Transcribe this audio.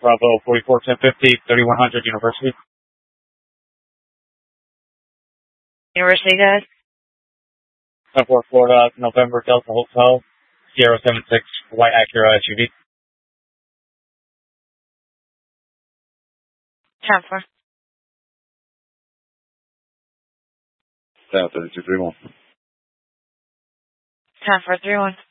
Bravo 441050, 3100 University. University, guys. 10-4 Florida, November Delta Hotel, Sierra 76, white Acura SUV. 10-4. 10-3231. 10-4-3-1.